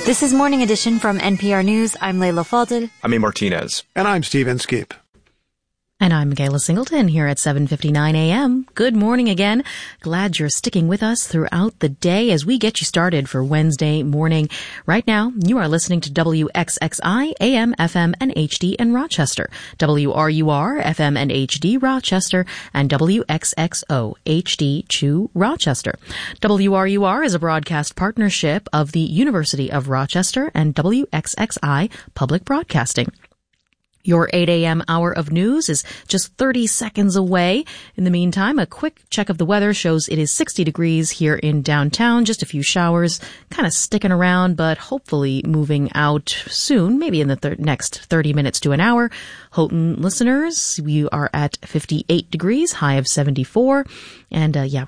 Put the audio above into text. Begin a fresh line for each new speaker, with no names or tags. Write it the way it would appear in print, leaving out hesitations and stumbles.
This is Morning Edition from NPR News. I'm Layla Falded.
I'm A. Martinez.
And I'm Steve Inskeep.
And I'm Michaela Singleton here at 7:59 a.m. Good morning again. Glad you're sticking with us throughout the day as we get you started for Wednesday morning. Right now, you are listening to WXXI, AM, FM, and HD in Rochester, WRUR, FM and HD Rochester, and WXXO, HD2 Rochester. WRUR is a broadcast partnership of the University of Rochester and WXXI Public Broadcasting. Your 8 a.m. hour of news is just 30 seconds away. In the meantime, a quick check of the weather shows it is 60 degrees here in downtown. Just a few showers, kind of sticking around, but hopefully moving out soon, maybe in the next 30 minutes to an hour. Houghton listeners, we are at 58 degrees, high of 74. And